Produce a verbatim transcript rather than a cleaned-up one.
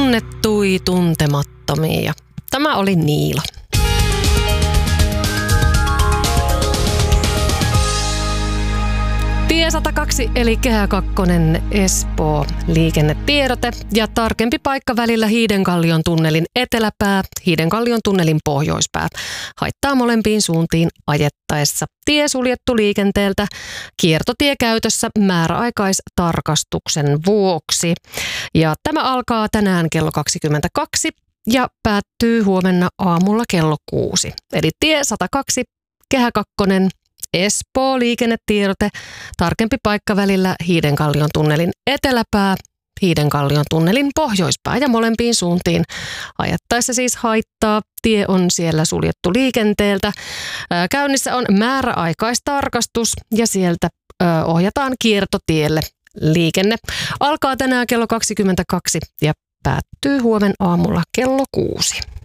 Tunnettui tuntemattomia. Tämä oli Niilo. Tie sata kaksi eli Kehä kakkonen Espoo liikennetiedote ja tarkempi paikka välillä Hiidenkallion tunnelin eteläpää, Hiidenkallion tunnelin pohjoispää. Haittaa molempiin suuntiin ajettaessa. Tie suljettu liikenteeltä, kiertotie käytössä määräaikaistarkastuksen vuoksi. Ja tämä alkaa tänään kello kaksikymmentäkaksi ja päättyy huomenna aamulla kello kuusi. Eli tie sata kaksi Kehä kakkonen Espoo liikennetiedote, tarkempi paikka välillä Hiidenkallion tunnelin eteläpää, Hiidenkallion tunnelin pohjoispää ja molempiin suuntiin ajattaessa siis haittaa. Tie on siellä suljettu liikenteeltä. Käynnissä on määräaikaistarkastus ja sieltä ohjataan kiertotielle liikenne. Alkaa tänään kello kaksikymmentäkaksi ja päättyy huomen aamulla kello kuusi.